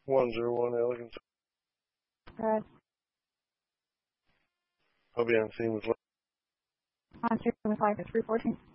101 Elegance. I'll be on scene with on 3 with 5 at 314.